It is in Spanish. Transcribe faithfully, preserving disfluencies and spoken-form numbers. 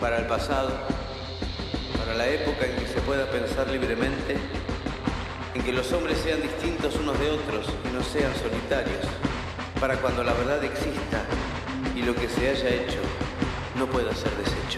para el pasado, para la época en que se pueda pensar libremente, en que los hombres sean distintos unos de otros y no sean solitarios, para cuando la verdad exista y lo que se haya hecho no pueda ser deshecho.